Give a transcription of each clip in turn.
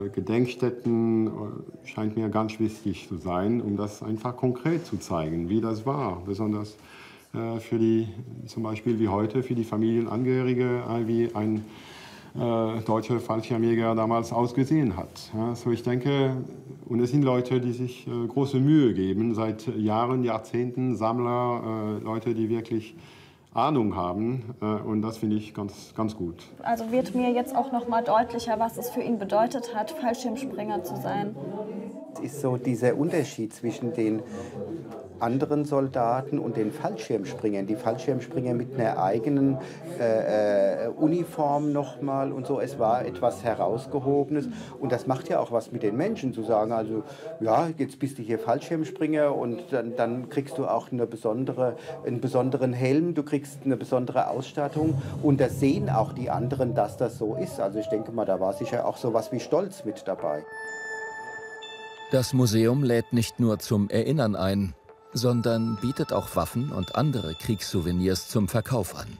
Gedenkstätten scheint mir ganz wichtig zu sein, um das einfach konkret zu zeigen, wie das war. Besonders für die, zum Beispiel wie heute, für die Familienangehörige, wie ein deutscher Fallschirmjäger damals ausgesehen hat. Ja, so ich denke, und es sind Leute, die sich große Mühe geben, seit Jahren, Jahrzehnten, Sammler, Leute, die wirklich Ahnung haben, und das finde ich ganz, ganz gut. Also wird mir jetzt auch noch mal deutlicher, was es für ihn bedeutet hat, Fallschirmspringer zu sein. Es ist so dieser Unterschied zwischen den anderen Soldaten und den Fallschirmspringern. Die Fallschirmspringer mit einer eigenen Uniform nochmal und so. Es war etwas Herausgehobenes und das macht ja auch was mit den Menschen, zu sagen, also ja, jetzt bist du hier Fallschirmspringer und dann kriegst du auch einen besonderen Helm, du kriegst eine besondere Ausstattung und das sehen auch die anderen, dass das so ist. Also ich denke mal, da war sicher auch so was wie Stolz mit dabei. Das Museum lädt nicht nur zum Erinnern ein, sondern bietet auch Waffen und andere Kriegssouvenirs zum Verkauf an.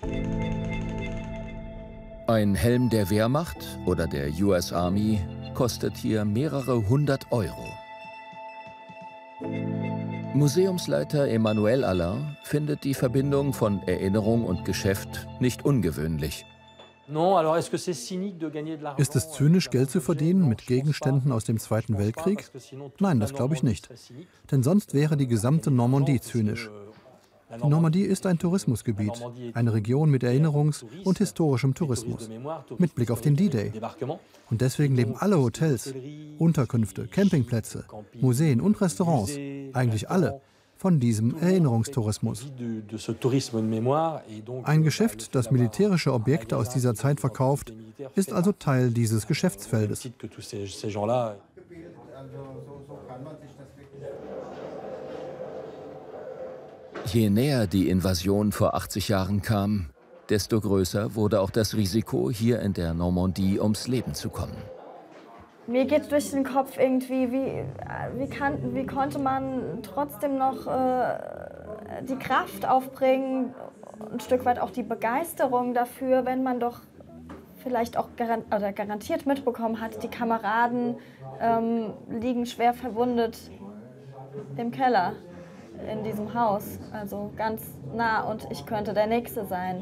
Ein Helm der Wehrmacht oder der US Army kostet hier mehrere 100 Euro. Museumsleiter Emmanuel Alain findet die Verbindung von Erinnerung und Geschäft nicht ungewöhnlich. Ist es zynisch, Geld zu verdienen mit Gegenständen aus dem Zweiten Weltkrieg? Nein, das glaube ich nicht. Denn sonst wäre die gesamte Normandie zynisch. Die Normandie ist ein Tourismusgebiet, eine Region mit Erinnerungs- und historischem Tourismus, mit Blick auf den D-Day. Und deswegen leben alle Hotels, Unterkünfte, Campingplätze, Museen und Restaurants, eigentlich alle, von diesem Erinnerungstourismus. Ein Geschäft, das militärische Objekte aus dieser Zeit verkauft, ist also Teil dieses Geschäftsfeldes. Je näher die Invasion vor 80 Jahren kam, desto größer wurde auch das Risiko, hier in der Normandie ums Leben zu kommen. Mir geht durch den Kopf irgendwie, wie konnte man trotzdem noch die Kraft aufbringen, ein Stück weit auch die Begeisterung dafür, wenn man doch vielleicht auch garantiert mitbekommen hat, die Kameraden liegen schwer verwundet im Keller in diesem Haus, also ganz nah und ich könnte der Nächste sein.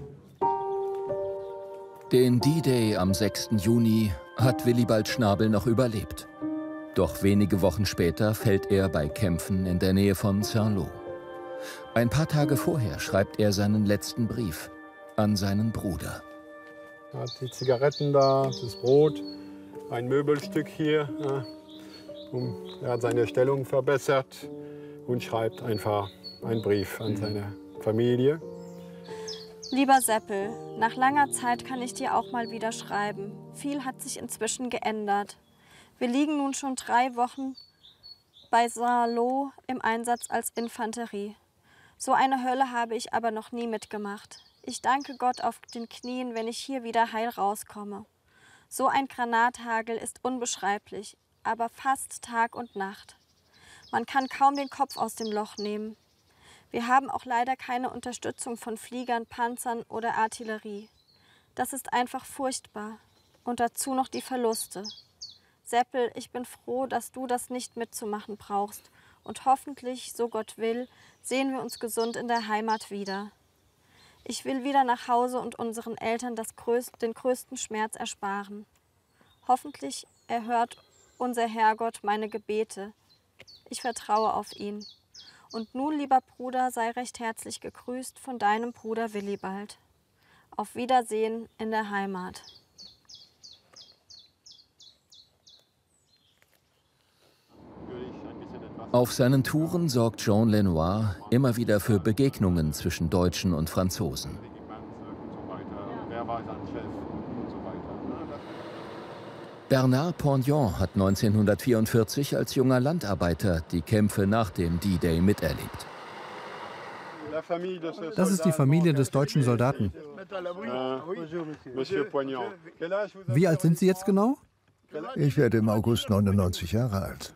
Den D-Day am 6. Juni hat Willibald Schnabel noch überlebt. Doch wenige Wochen später fällt er bei Kämpfen in der Nähe von Saint-Lô. Ein paar Tage vorher schreibt er seinen letzten Brief an seinen Bruder. Er hat die Zigaretten da, das Brot, ein Möbelstück hier. Er hat seine Stellung verbessert und schreibt einfach einen Brief an seine Familie. Lieber Seppel, nach langer Zeit kann ich dir auch mal wieder schreiben. Viel hat sich inzwischen geändert. Wir liegen nun schon 3 Wochen bei Saint-Lô im Einsatz als Infanterie. So eine Hölle habe ich aber noch nie mitgemacht. Ich danke Gott auf den Knien, wenn ich hier wieder heil rauskomme. So ein Granathagel ist unbeschreiblich, aber fast Tag und Nacht. Man kann kaum den Kopf aus dem Loch nehmen. Wir haben auch leider keine Unterstützung von Fliegern, Panzern oder Artillerie. Das ist einfach furchtbar. Und dazu noch die Verluste. Seppel, ich bin froh, dass du das nicht mitzumachen brauchst. Und hoffentlich, so Gott will, sehen wir uns gesund in der Heimat wieder. Ich will wieder nach Hause und unseren Eltern den größten Schmerz ersparen. Hoffentlich erhört unser Herrgott meine Gebete. Ich vertraue auf ihn. Und nun, lieber Bruder, sei recht herzlich gegrüßt von deinem Bruder Willibald. Auf Wiedersehen in der Heimat. Auf seinen Touren sorgt Jean Lenoir immer wieder für Begegnungen zwischen Deutschen und Franzosen. Bernard Pognon hat 1944 als junger Landarbeiter die Kämpfe nach dem D-Day miterlebt. Das ist die Familie des deutschen Soldaten. Wie alt sind Sie jetzt genau? Ich werde im August 99 Jahre alt.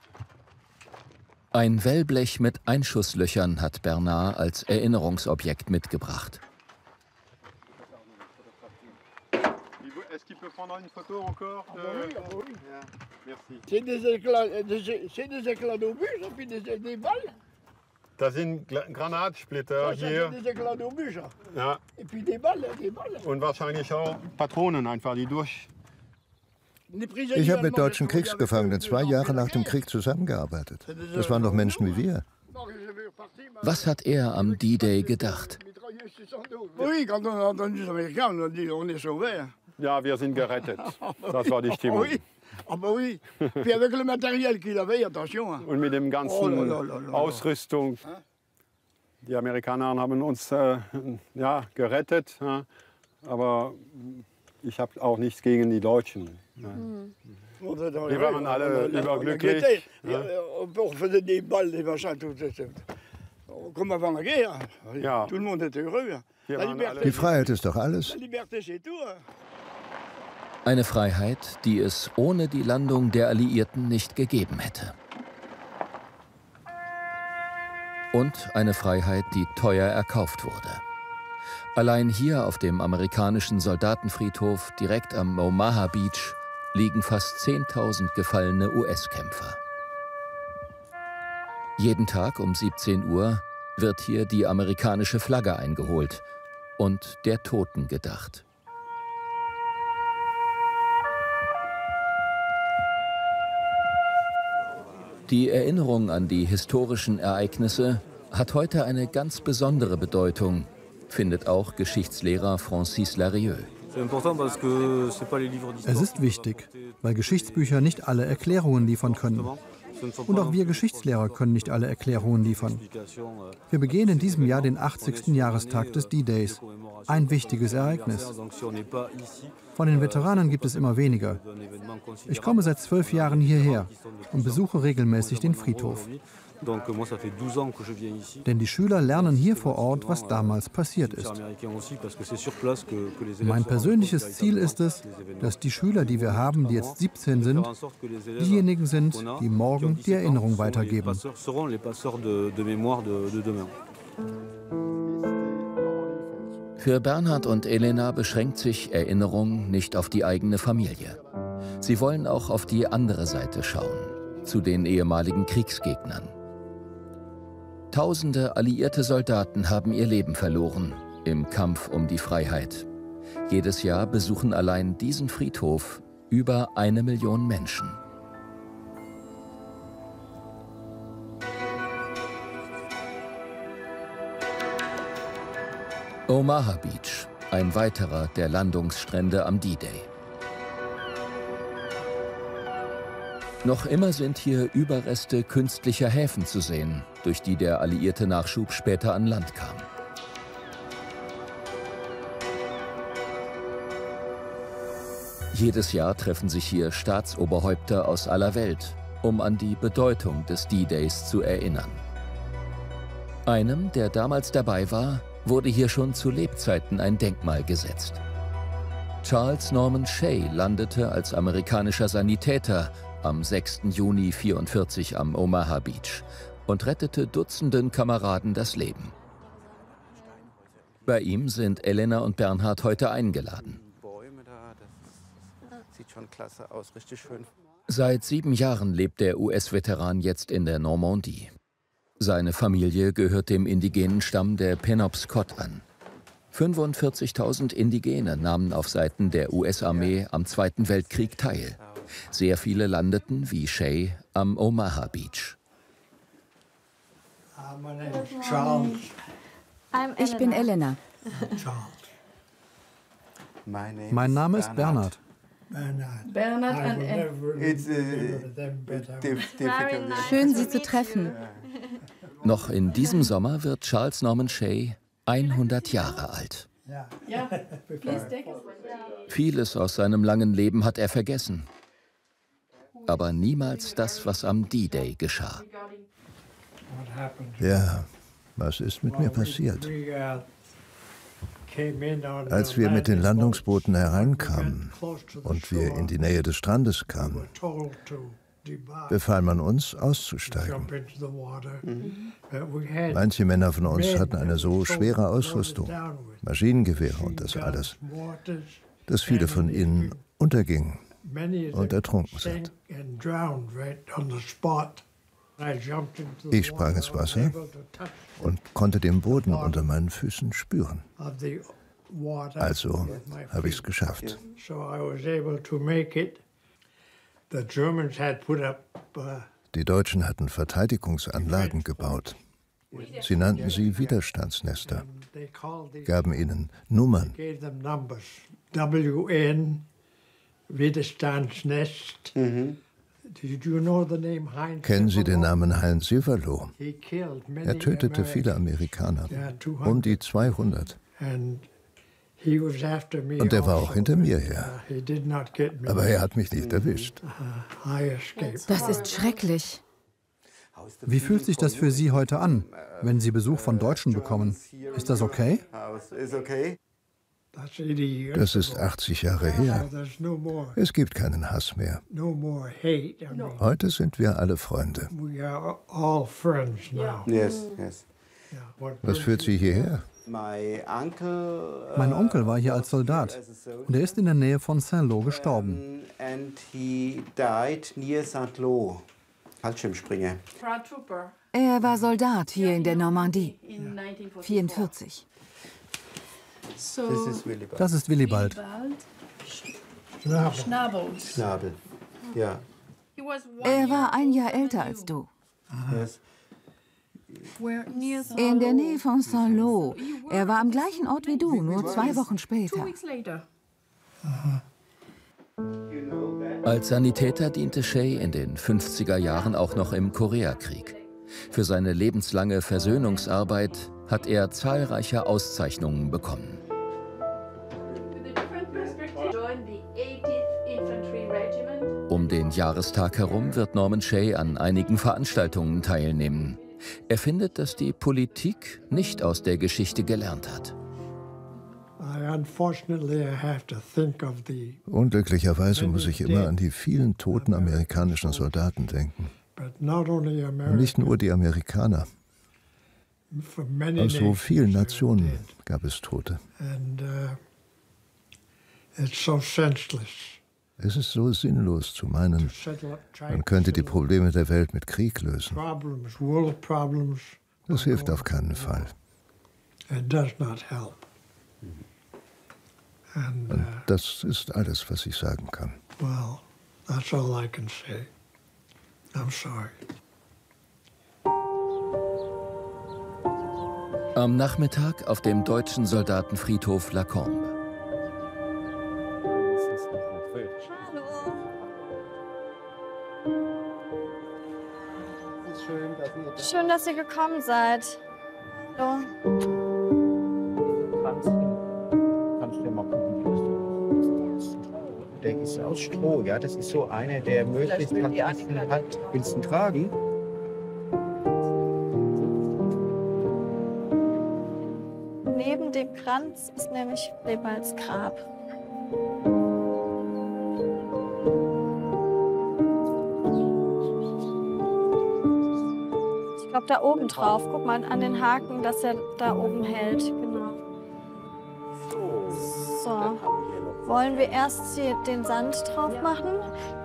Ein Wellblech mit Einschusslöchern hat Bernard als Erinnerungsobjekt mitgebracht. Das sind Granatsplitter hier. Ja. Und wahrscheinlich auch Patronen einfach, die durch. Ich habe mit deutschen Kriegsgefangenen 2 Jahre nach dem Krieg zusammengearbeitet. Das waren doch Menschen wie wir. Was hat er am D-Day gedacht? Ja, wir sind gerettet. Das war die Stimmung. Und mit dem ganzen Ausrüstung. Die Amerikaner haben uns gerettet. Aber ich habe auch nichts gegen die Deutschen. Wir waren alle überglücklich. Ja. Die Freiheit ist doch alles. Eine Freiheit, die es ohne die Landung der Alliierten nicht gegeben hätte. Und eine Freiheit, die teuer erkauft wurde. Allein hier auf dem amerikanischen Soldatenfriedhof direkt am Omaha Beach liegen fast 10.000 gefallene US-Kämpfer. Jeden Tag um 17 Uhr wird hier die amerikanische Flagge eingeholt und der Toten gedacht. Die Erinnerung an die historischen Ereignisse hat heute eine ganz besondere Bedeutung, findet auch Geschichtslehrer Francis Larieux. Es ist wichtig, weil Geschichtsbücher nicht alle Erklärungen liefern können. Und auch wir Geschichtslehrer können nicht alle Erklärungen liefern. Wir begehen in diesem Jahr den 80. Jahrestag des D-Days. Ein wichtiges Ereignis. Von den Veteranen gibt es immer weniger. Ich komme seit 12 Jahren hierher und besuche regelmäßig den Friedhof. Denn die Schüler lernen hier vor Ort, was damals passiert ist. Mein persönliches Ziel ist es, dass die Schüler, die wir haben, die jetzt 17 sind, diejenigen sind, die morgen die Erinnerung weitergeben. Für Bernhard und Elena beschränkt sich Erinnerung nicht auf die eigene Familie. Sie wollen auch auf die andere Seite schauen, zu den ehemaligen Kriegsgegnern. Tausende alliierte Soldaten haben ihr Leben verloren im Kampf um die Freiheit. Jedes Jahr besuchen allein diesen Friedhof über 1 Million Menschen. Omaha Beach, ein weiterer der Landungsstrände am D-Day. Noch immer sind hier Überreste künstlicher Häfen zu sehen, durch die der alliierte Nachschub später an Land kam. Jedes Jahr treffen sich hier Staatsoberhäupter aus aller Welt, um an die Bedeutung des D-Days zu erinnern. Einem, der damals dabei war, wurde hier schon zu Lebzeiten ein Denkmal gesetzt. Charles Norman Shea landete als amerikanischer Sanitäter am 6. Juni 1944 am Omaha Beach und rettete Dutzenden Kameraden das Leben. Bei ihm sind Elena und Bernhard heute eingeladen. Seit 7 Jahren lebt der US-Veteran jetzt in der Normandie. Seine Familie gehört dem indigenen Stamm der Penobscot an. 45.000 Indigene nahmen auf Seiten der US-Armee am Zweiten Weltkrieg teil. Sehr viele landeten, wie Shea, am Omaha Beach. Ich bin Elena. Mein Name ist Bernhard. Bernhard und Schön, Sie zu treffen. Noch in diesem Sommer wird Charles Norman Shea 100 Jahre alt. Vieles aus seinem langen Leben hat er vergessen. Aber niemals das, was am D-Day geschah. Ja, was ist mit mir passiert? Als wir mit den Landungsbooten hereinkamen und wir in die Nähe des Strandes kamen, befahl man uns, auszusteigen. Manche Männer von uns hatten eine so schwere Ausrüstung, Maschinengewehre und das alles, dass viele von ihnen untergingen und ertrunken sind. Ich sprang ins Wasser und konnte den Boden unter meinen Füßen spüren. Also habe ich es geschafft. Die Deutschen hatten Verteidigungsanlagen gebaut. Sie nannten sie Widerstandsnester, gaben ihnen Nummern. Widerstandsnest. Kennen Sie den Namen Heinz Sieverloh? Er tötete viele Amerikaner, um die 200. Und er war auch hinter mir her. Aber er hat mich nicht erwischt. Das ist schrecklich. Wie fühlt sich das für Sie heute an, wenn Sie Besuch von Deutschen bekommen? Ist das okay? Das ist 80 Jahre her. Es gibt keinen Hass mehr. Heute sind wir alle Freunde. Was führt Sie hierher? Mein Onkel war hier als Soldat und er ist in der Nähe von Saint-Lô gestorben. Fallschirmspringer. Er war Soldat hier in der Normandie. 1944. Das ist Willibald. Schnabel. Ja. Er war ein Jahr älter als du. In der Nähe von Saint-Lô. Er war am gleichen Ort wie du, nur 2 Wochen später. Als Sanitäter diente Shay in den 50er Jahren auch noch im Koreakrieg. Für seine lebenslange Versöhnungsarbeit hat er zahlreiche Auszeichnungen bekommen. Um den Jahrestag herum wird Norman Shay an einigen Veranstaltungen teilnehmen. Er findet, dass die Politik nicht aus der Geschichte gelernt hat. Unglücklicherweise muss ich immer an die vielen toten amerikanischen Soldaten denken. Und nicht nur die Amerikaner. Aus so vielen Nationen gab es Tote. Es ist so sinnlos zu meinen, man könnte die Probleme der Welt mit Krieg lösen. Das hilft auf keinen Fall. Und das ist alles, was ich sagen kann. Am Nachmittag auf dem deutschen Soldatenfriedhof Lacombe. Schön, dass ihr gekommen seid. Hallo. Kannst du ja mal gucken, der ist aus Stroh, ja, das ist so einer, der möglichst Kasten hat. Willst du ihn tragen? Neben dem Kranz ist nämlich Willibalds Grab. Ich glaube, da oben drauf. Guck mal an den Haken, dass er da oben hält. Genau. So. Wollen wir erst hier den Sand drauf machen?